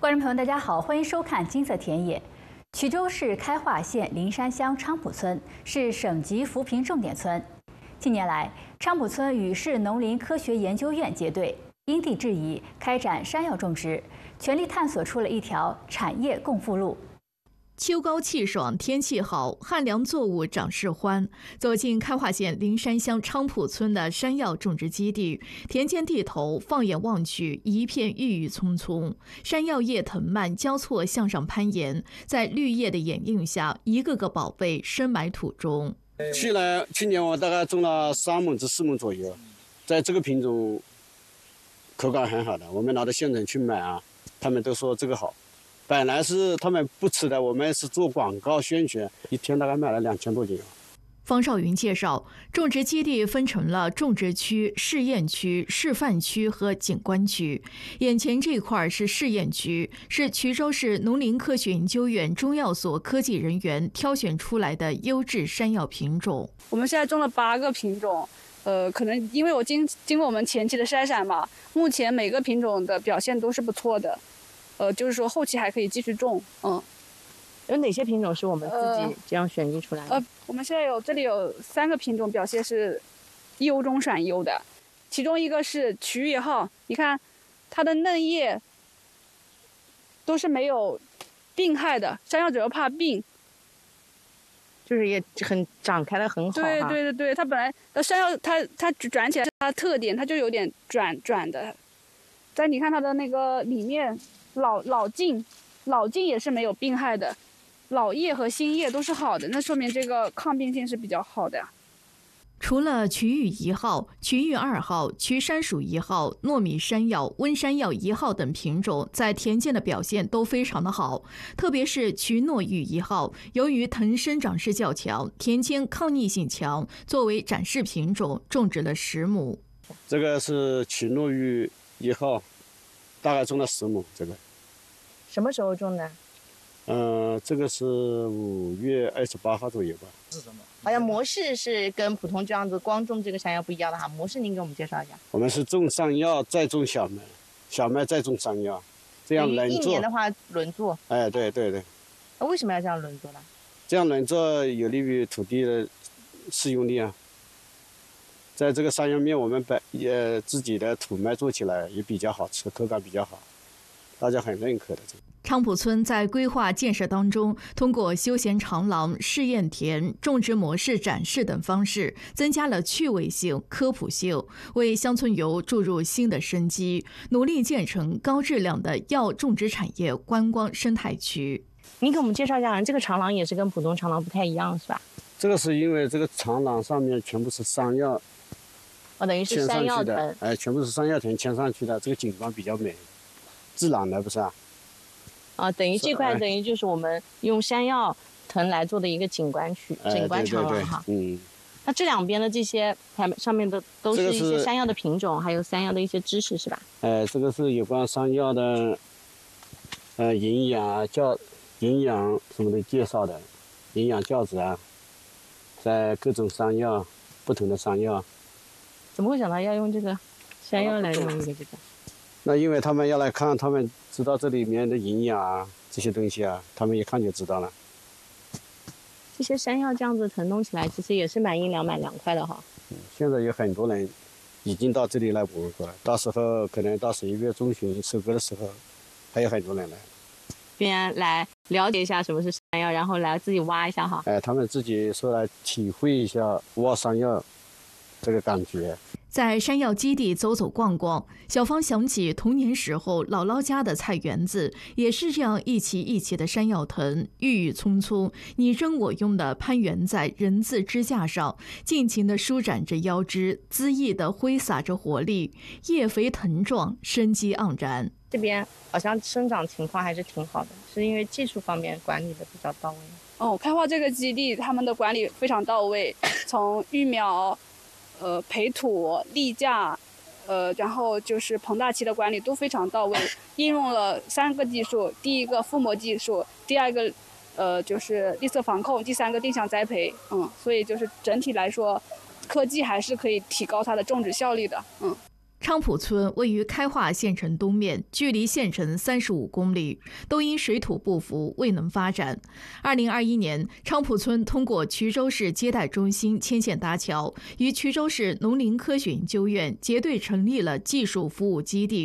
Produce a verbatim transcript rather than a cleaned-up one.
观众朋友，大家好，欢迎收看《金色田野》。衢州市开化县灵山乡昌浦村是省级扶贫重点村。近年来，昌浦村与市农林科学研究院结对，因地制宜开展山药种植，全力探索出了一条产业共富路。 秋高气爽，天气好，旱粮作物长势欢。走进开化县灵山乡昌浦村的山药种植基地，田间地头放眼望去，一片郁郁葱葱，山药叶藤蔓交错向上攀岩，在绿叶的掩映下，一个个宝贝深埋土中。 去年去年我大概种了三亩至四亩左右，在这个品种口感很好的，我们拿到县城去买啊，他们都说这个好。 本来是他们不吃的，我们是做广告宣传，一天大概买了两千多斤。 方少云介绍，种植基地分成了种植区、试验区、示范区和景观区。眼前这块是试验区，是衢州市农林科学研究院中药所科技人员挑选出来的优质山药品种。 我们现在种了八个品种，呃，可能因为我经经过我们前期的筛选嘛，目前每个品种的表现都是不错的。 呃，就是说后期还可以继续种，嗯。 有哪些品种是我们自己这样选育出来的？ 呃，我们现在有这里有三个品种表现是优中选优的，其中一个是瞿玉号，你看它的嫩叶都是没有病害的，山药主要怕病， 就是也很长开的很好。 对对对对，它本来它山药它它转起来是它的特点，它就有点转转的，但你看它的那个里面。 老老茎，老茎也是没有病害的，老叶和新叶都是好的，那说明这个抗病性是比较好的呀。 除了瞿玉一号、瞿玉二号、瞿山薯一号、糯米山药、温山药一号等品种，在田间的表现都非常的好，特别是瞿糯玉一号，由于藤生长势较强，田间抗逆性强，作为展示品种，种植了十亩。 这个是瞿糯玉一号，大概种了十亩，这个。 什么时候种的？ 嗯、呃，这个是五月二十八号左右吧。 是什么？好像模式是跟普通这样子光种这个山药不一样的哈。模式您给我们介绍一下。 我们是种山药，再种小麦，小麦再种山药，这样轮作。 一年的话轮作。 哎，对对对。 那为什么要这样轮作呢？ 这样轮作有利于土地的适用力啊。在这个山药面，我们本也自己的土麦做起来也比较好吃，口感比较好。 大家很认可的。 昌浦村在规划建设当中，通过休闲长廊、试验田、种植模式展示等方式，增加了趣味性、科普性，为乡村游注入新的生机，努力建成高质量的药种植产业观光生态区。 您给我们介绍一下，这个长廊也是跟普通长廊不太一样，是吧？ 这个是因为这个长廊上面全部是山药， 哦，等于是山药藤， 哎，全部是山药藤牵上去的，这个景观比较美。 自然的不是啊？ 啊，等于这块等于就是我们用山药藤来做的一个景观区、 哎、 景观长廊哈。 嗯。 那这两边的这些牌上面的都是一些山药的品种，还有山药的一些知识是吧？ 哎，这个是有关山药的，呃，营养啊、教营养什么的介绍的，营养价值啊，在各种山药，不同的山药。 怎么会想到要用这个山药来用一个这个？ 那因为他们要来看，他们知道这里面的营养啊，这些东西啊，他们一看就知道了。 这些山药这样子腾弄起来，其实也是蛮阴凉、蛮凉快的哈。 嗯，现在有很多人已经到这里来捕获了，到时候可能到十一月中旬收割的时候，还有很多人来。 边来了解一下什么是山药，然后来自己挖一下哈。 哎，他们自己说来体会一下挖山药这个感觉。 在山药基地走走逛逛，小芳想起童年时候姥姥家的菜园子，也是这样一齐一齐的山药藤，郁郁葱葱，你争我拥的攀援在人字支架上，尽情地舒展着腰肢，恣意地挥洒着活力，叶肥藤壮，生机盎然。 这边好像生长情况还是挺好的，是因为技术方面管理的比较到位。 哦，开化这个基地他们的管理非常到位，从育苗。 呃，培土、立架，呃，然后就是膨大期的管理都非常到位，应用了三个技术：第一个覆膜技术，第二个，呃，就是绿色防控，第三个定向栽培。嗯，所以就是整体来说，科技还是可以提高它的种植效率的。嗯。 昌浦村位于开化县城东面，距离县城三十五公里，都因水土不服未能发展。二零二一年，昌浦村通过衢州市接待中心牵线搭桥，与衢州市农林科学研究院结对成立了技术服务基地。